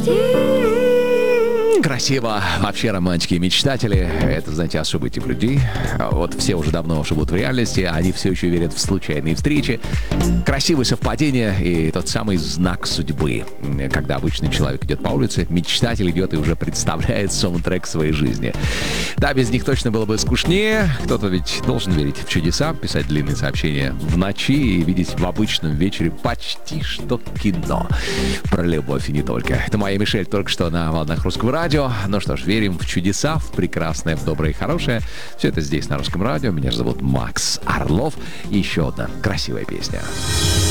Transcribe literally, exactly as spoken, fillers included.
Красиво. Вообще романтики и мечтатели — это, знаете, особый тип людей. Вот все уже давно живут в реальности, они все еще верят в случайные встречи, красивые совпадения и тот самый знак судьбы. Когда обычный человек идет по улице, мечтатель идет и уже представляет саундтрек своей жизни. Да, без них точно было бы скучнее. Кто-то ведь должен верить в чудеса, писать длинные сообщения в ночи и видеть в обычном вечере почти что кино. Про любовь и не только. Это моя Мишель только что на волнах Русского радио. Ну что ж, верим в чудеса, в прекрасное, в доброе и хорошее. Все это здесь, на Русском радио. Меня же зовут Макс Орлов. И еще одна красивая песня.